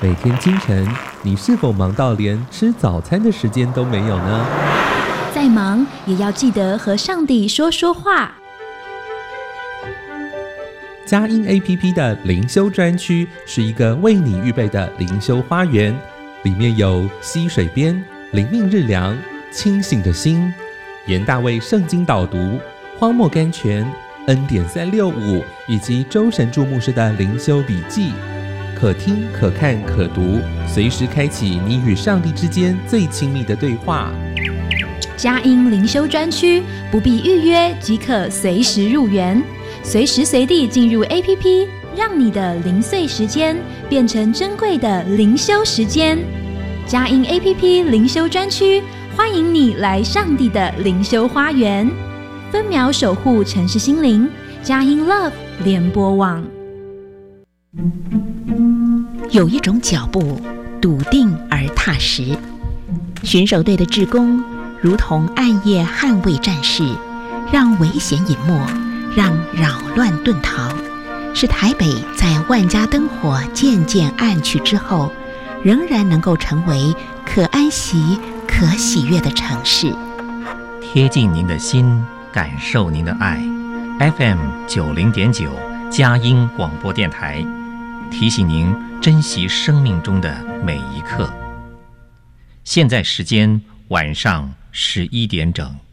每天清晨，你是否忙到连吃早餐的时间都没有呢？ 再忙也要记得和上帝说说话。 佳音 APP 的灵修专区是一个为你预备的灵修花园，里面有溪水边、灵命日粮、清醒的心、严大卫圣经导读、荒漠甘泉、恩典365以及周神助牧师的灵修笔记，可听可看可读，随时开启你与上帝之间最亲密的对话。 佳音灵修专区不必预约即可随时入园，随时随地进入 APP， 让你的零碎时间变成珍贵的灵修时间。佳音 APP 灵修专区，欢迎你来上帝的灵修花园，分秒守护城市心灵。佳音 Love 联播网。 有一种脚步笃定而踏实，巡守队的志工如同暗夜捍卫战士，让危险隐没，让扰乱遁逃，使台北在万家灯火渐渐暗去之后，仍然能够成为可安息、可喜悦的城市。 贴近您的心，感受您的爱。FM 90.9佳音广播电台，提醒您珍惜生命中的每一刻。现在时间晚上11点整。